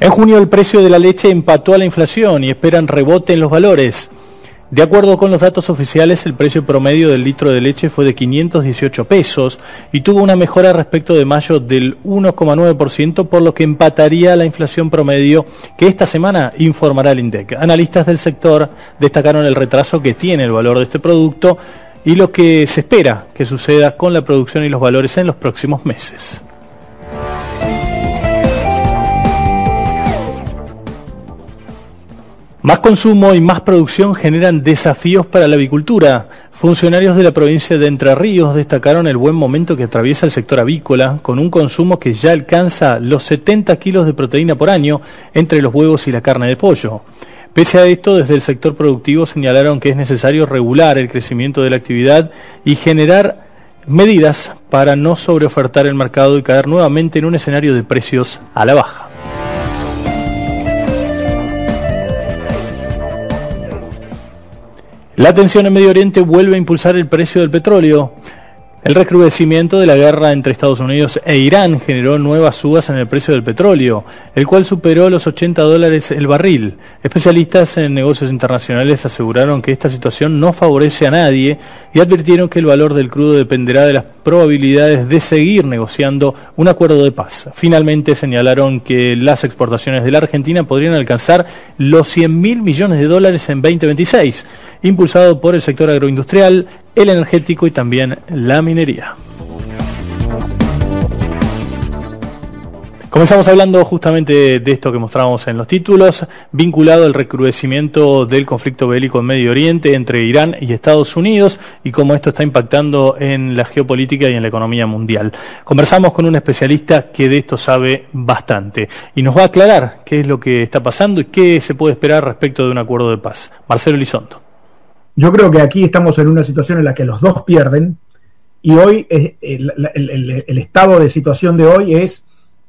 En junio el precio de la leche empató a la inflación y esperan rebote en los valores. De acuerdo con los datos oficiales, el precio promedio del litro de leche fue de 518 pesos y tuvo una mejora respecto de mayo del 1,9%, por lo que empataría a la inflación promedio que esta semana informará el INDEC. Analistas del sector destacaron el retraso que tiene el valor de este producto y lo que se espera que suceda con la producción y los valores en los próximos meses. Más consumo y más producción generan desafíos para la avicultura. Funcionarios de la provincia de Entre Ríos destacaron el buen momento que atraviesa el sector avícola, con un consumo que ya alcanza los 70 kilos de proteína por año entre los huevos y la carne de pollo. Pese a esto, desde el sector productivo señalaron que es necesario regular el crecimiento de la actividad y generar medidas para no sobreofertar el mercado y caer nuevamente en un escenario de precios a la baja. La tensión en Medio Oriente vuelve a impulsar el precio del petróleo. El recrudecimiento de la guerra entre Estados Unidos e Irán generó nuevas subas en el precio del petróleo, el cual superó los $80 el barril. Especialistas en negocios internacionales aseguraron que esta situación no favorece a nadie y advirtieron que el valor del crudo dependerá de las probabilidades de seguir negociando un acuerdo de paz. Finalmente señalaron que las exportaciones de la Argentina podrían alcanzar los $100.000 millones en 2026, impulsado por el sector agroindustrial, el energético y también la minería. Comenzamos hablando justamente de esto que mostrábamos en los títulos, vinculado al recrudecimiento del conflicto bélico en Medio Oriente entre Irán y Estados Unidos y cómo esto está impactando en la geopolítica y en la economía mundial. Conversamos con un especialista que de esto sabe bastante y nos va a aclarar qué es lo que está pasando y qué se puede esperar respecto de un acuerdo de paz. Marcelo Elizondo. Yo creo que aquí estamos en una situación en la que los dos pierden y hoy el estado de situación de hoy es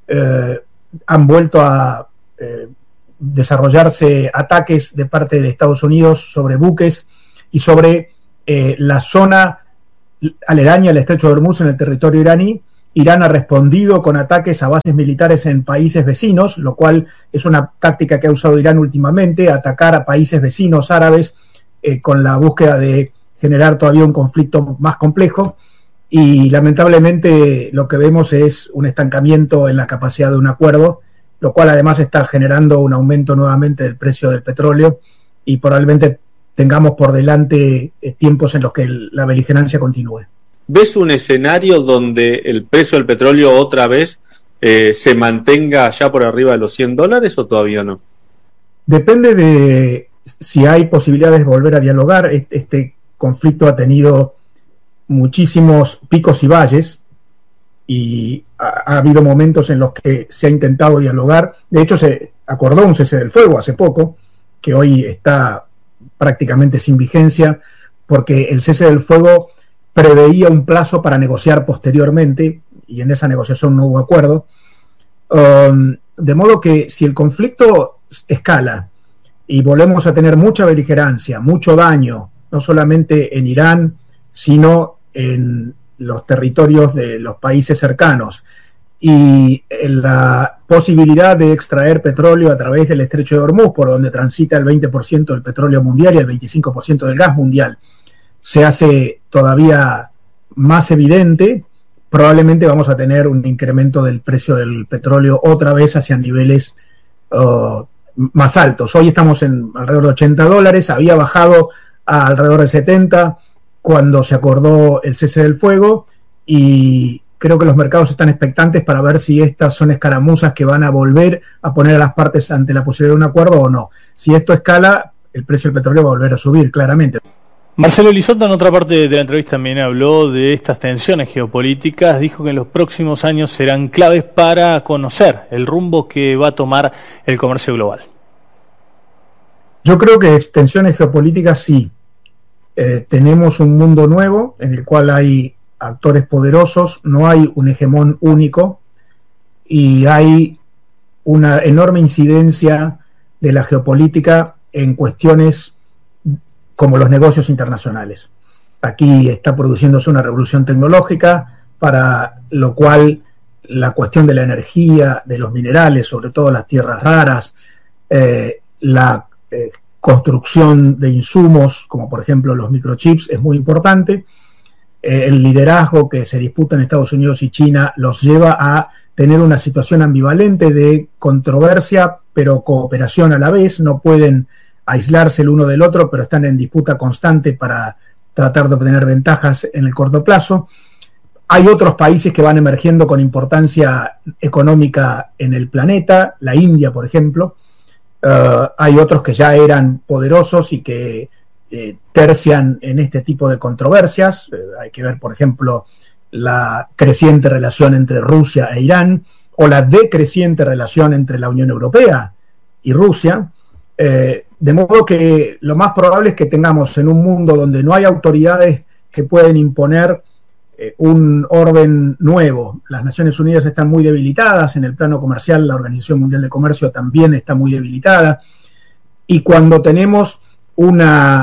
han vuelto a desarrollarse ataques de parte de Estados Unidos sobre buques y sobre la zona aledaña al estrecho de Hormuz en el territorio iraní. Irán ha respondido con ataques a bases militares en países vecinos, lo cual es una táctica que ha usado Irán últimamente, atacar a países vecinos árabes con la búsqueda de generar todavía un conflicto más complejo. Y lamentablemente lo que vemos es un estancamiento en la capacidad de un acuerdo, lo cual además está generando un aumento nuevamente del precio del petróleo y probablemente tengamos por delante tiempos en los que la beligerancia continúe. ¿Ves un escenario donde el precio del petróleo otra vez se mantenga ya por arriba de los $100 o todavía no? Depende de si hay posibilidades de volver a dialogar. Este conflicto ha tenido muchísimos picos y valles y ha habido momentos en los que se ha intentado dialogar. De hecho, se acordó un cese del fuego hace poco, que hoy está prácticamente sin vigencia, porque el cese del fuego preveía un plazo para negociar posteriormente y en esa negociación no hubo acuerdo. De modo que si el conflicto escala y volvemos a tener mucha beligerancia, mucho daño, no solamente en Irán, sino en los territorios de los países cercanos, y la posibilidad de extraer petróleo a través del estrecho de Hormuz, por donde transita el 20% del petróleo mundial y el 25% del gas mundial, se hace todavía más evidente, probablemente vamos a tener un incremento del precio del petróleo otra vez hacia niveles más altos. Hoy estamos en alrededor de $80, había bajado a alrededor de 70 cuando se acordó el cese del fuego, y creo que los mercados están expectantes para ver si estas son escaramuzas que van a volver a poner a las partes ante la posibilidad de un acuerdo o no. Si esto escala, el precio del petróleo va a volver a subir, claramente. Marcelo Elizondo en otra parte de la entrevista también habló de estas tensiones geopolíticas, dijo que en los próximos años serán claves para conocer el rumbo que va a tomar el comercio global. Yo creo que tensiones geopolíticas sí. Tenemos un mundo nuevo en el cual hay actores poderosos, no hay un hegemón único y hay una enorme incidencia de la geopolítica en cuestiones como los negocios internacionales. Aquí está produciéndose una revolución tecnológica, para lo cual la cuestión de la energía, de los minerales, sobre todo las tierras raras, la construcción de insumos, como por ejemplo los microchips, es muy importante. El liderazgo que se disputa en Estados Unidos y China los lleva a tener una situación ambivalente de controversia, pero cooperación a la vez. No pueden aislarse el uno del otro, pero están en disputa constante para tratar de obtener ventajas en el corto plazo. Hay otros países que van emergiendo con importancia económica en el planeta, la India, por ejemplo. Hay otros que ya eran poderosos y que tercian en este tipo de controversias. Hay que ver, por ejemplo, la creciente relación entre Rusia e Irán, o la decreciente relación entre la Unión Europea y Rusia. De modo que lo más probable es que tengamos en un mundo donde no hay autoridades que pueden imponer un orden nuevo. Las Naciones Unidas están muy debilitadas en el plano comercial, la Organización Mundial de Comercio también está muy debilitada, y cuando tenemos un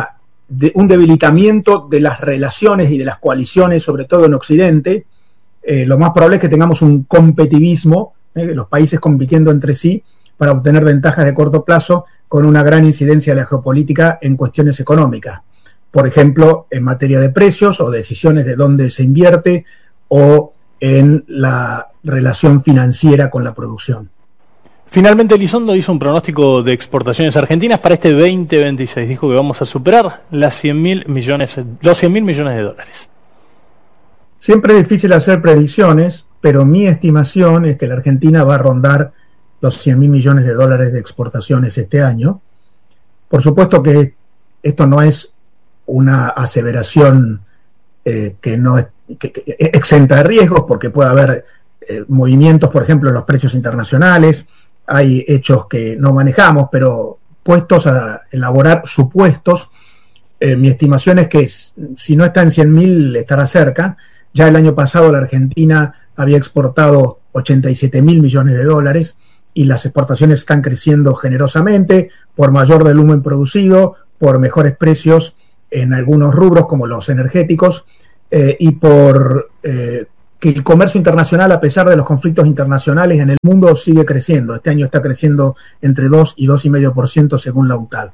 debilitamiento de las relaciones y de las coaliciones, sobre todo en Occidente, lo más probable es que tengamos un competitivismo, los países compitiendo entre sí para obtener ventajas de corto plazo, con una gran incidencia de la geopolítica en cuestiones económicas. Por ejemplo, en materia de precios o decisiones de dónde se invierte, o en la relación financiera con la producción. Finalmente, Elizondo hizo un pronóstico de exportaciones argentinas para este 2026. Dijo que vamos a superar los 100.000 millones de dólares. Siempre es difícil hacer predicciones, pero mi estimación es que la Argentina va a rondar los 100.000 millones de dólares de exportaciones este año. Por supuesto que esto no es una aseveración que no es que exenta de riesgos, porque puede haber movimientos, por ejemplo, en los precios internacionales. Hay hechos que no manejamos, pero puestos a elaborar supuestos, mi estimación es que si no está en 100.000, estará cerca. Ya el año pasado la Argentina había exportado 87.000 millones de dólares, y las exportaciones están creciendo generosamente por mayor volumen producido, por mejores precios en algunos rubros como los energéticos, y por que el comercio internacional, a pesar de los conflictos internacionales en el mundo, sigue creciendo. Este año está creciendo entre 2 y 2,5% según la UNCTAD.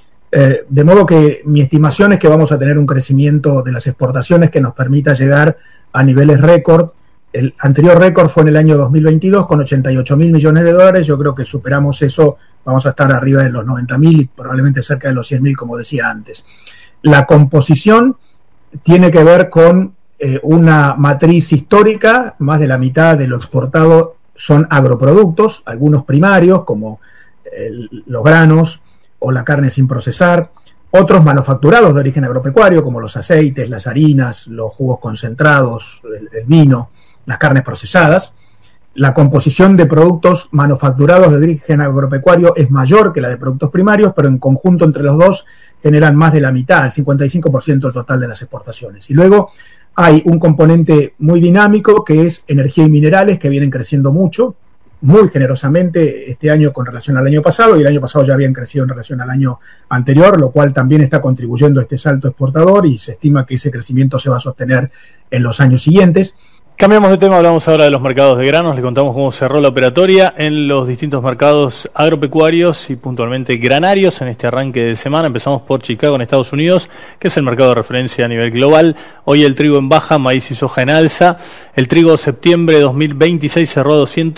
De modo que mi estimación es que vamos a tener un crecimiento de las exportaciones que nos permita llegar a niveles récord. El anterior récord fue en el año 2022 con 88.000 millones de dólares. Yo creo que superamos eso, vamos a estar arriba de los 90.000 y probablemente cerca de los 100.000, como decía antes. La composición tiene que ver con una matriz histórica. Más de la mitad de lo exportado son agroproductos, algunos primarios como los granos o la carne sin procesar, otros manufacturados de origen agropecuario como los aceites, las harinas, los jugos concentrados, el vino, las carnes procesadas. La composición de productos manufacturados de origen agropecuario es mayor que la de productos primarios, pero en conjunto entre los dos generan más de la mitad, el 55% del total de las exportaciones. Y luego hay un componente muy dinámico que es energía y minerales, que vienen creciendo mucho, muy generosamente este año con relación al año pasado, y el año pasado ya habían crecido en relación al año anterior, lo cual también está contribuyendo a este salto exportador, y se estima que ese crecimiento se va a sostener en los años siguientes. Cambiamos de tema, hablamos ahora de los mercados de granos. Le contamos cómo cerró la operatoria en los distintos mercados agropecuarios y puntualmente granarios en este arranque de semana. Empezamos por Chicago, en Estados Unidos, que es el mercado de referencia a nivel global. Hoy el trigo en baja, maíz y soja en alza. El trigo septiembre 2026 cerró a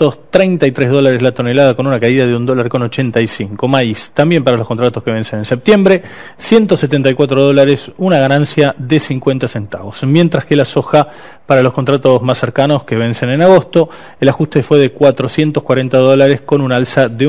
233 dólares la tonelada, con una caída de $1,85. Maíz, también para los contratos que vencen en septiembre, 174 dólares, una ganancia de 50 centavos. Mientras que la soja, para los contratos más cercanos que vencen en agosto, el ajuste fue de 440 dólares, con un alza de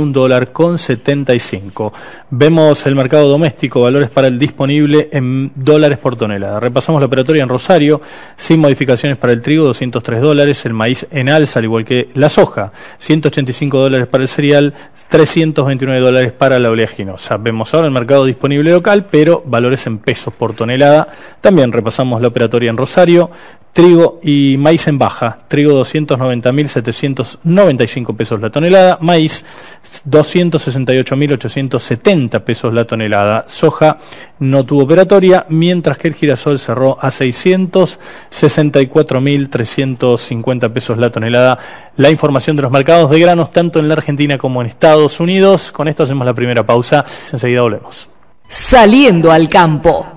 $1,75. Vemos el mercado doméstico, valores para el disponible en dólares por tonelada. Repasamos la operatoria en Rosario, sin modificaciones para el trigo, 203 dólares, el maíz en alza, al igual que la soja, 185 dólares para el cereal, 329 dólares para la oleaginosa. Vemos ahora el mercado disponible local, pero valores en pesos por tonelada. También repasamos la operatoria en Rosario. Trigo y maíz en baja, trigo 290.795 pesos la tonelada, maíz 268.870 pesos la tonelada. Soja no tuvo operatoria, mientras que el girasol cerró a 664.350 pesos la tonelada. La información de los mercados de granos tanto en la Argentina como en Estados Unidos. Con esto hacemos la primera pausa. Enseguida volvemos. Saliendo al campo.